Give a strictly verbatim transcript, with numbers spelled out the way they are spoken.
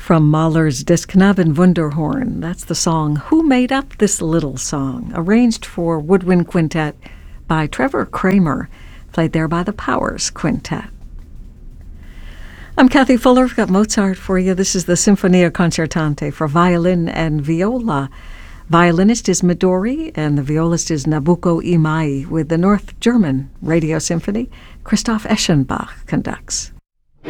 From Mahler's Das Knabenwunderhorn, that's the song Who Made Up This Little Song, arranged for woodwind quintet by Trevor Kramer, played there by the Powers Quintet. I'm Kathy Fuller. I've got Mozart for you. This is the Sinfonia Concertante for violin and viola. Violinist is Midori, and the violist is Nabucco Imai, with the North German Radio Symphony. Christoph Eschenbach conducts.